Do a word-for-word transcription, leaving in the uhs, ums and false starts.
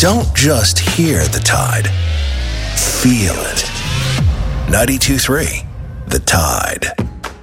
Don't just hear the Tide. Feel it. ninety-two point three The Tide.